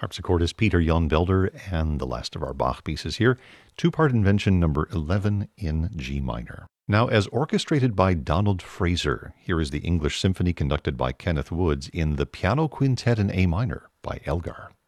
Harpsichordist Peter Jan Belder, and the last of our Bach pieces here, two-part invention number 11 in G minor. Now, as orchestrated by Donald Fraser, here is the English Symphony conducted by Kenneth Woods in the Piano Quintet in A minor by Elgar.